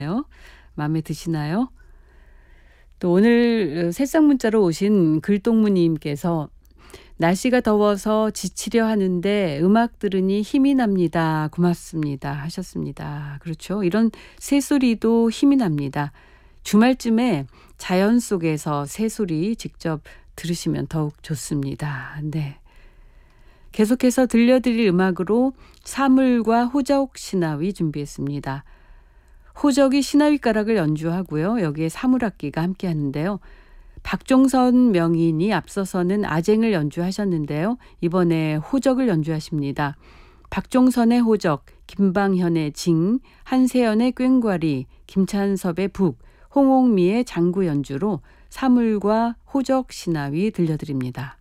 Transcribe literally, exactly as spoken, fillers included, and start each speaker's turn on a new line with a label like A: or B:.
A: 마음에 드시나요? 또 오늘 새싹 문자로 오신 글동무님께서 날씨가 더워서 지치려 하는데 음악 들으니 힘이 납니다. 고맙습니다. 하셨습니다. 그렇죠. 이런 새소리도 힘이 납니다. 주말쯤에 자연 속에서 새소리 직접 들으시면 더욱 좋습니다. 네. 계속해서 들려드릴 음악으로 사물과 호적 시나위 준비했습니다. 호적이 시나위 가락을 연주하고요. 여기에 사물악기가 함께 하는데요. 박종선 명인이 앞서서는 아쟁을 연주하셨는데요. 이번에 호적을 연주하십니다. 박종선의 호적, 김방현의 징, 한세연의 꽹과리, 김찬섭의 북, 홍옥미의 장구 연주로 사물과 호적 시나위 들려드립니다.